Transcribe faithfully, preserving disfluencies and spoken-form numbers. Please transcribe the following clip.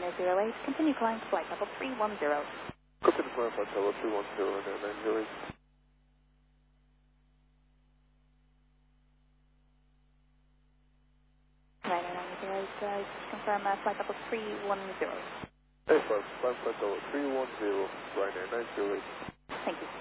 Ryanair zero eight, continue climb to flight level three one zero. Continue climb flight level three one zero, Ryanair nine zero eight. Ryanair nine zero eight, uh, confirm uh, flight level three one zero. A five, climb flight level three one zero, Ryanair nine zero eight. Thank you.